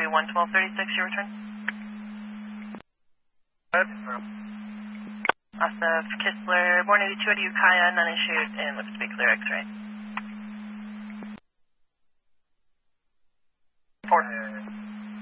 11236, your return. Asaf Kistler, born 82 out of Ukiah, none issued, and looks to be clear X-ray. 4.